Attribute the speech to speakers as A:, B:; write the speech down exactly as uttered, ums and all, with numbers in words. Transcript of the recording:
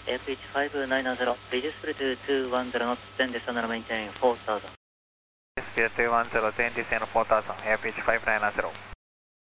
A: エアピーチファイブナインゼロ、reduce Bluetooth two one zero knots, then descend and maintain four thousand.
B: Speed two one zero, then descend four thousand, air pitch five nine zero.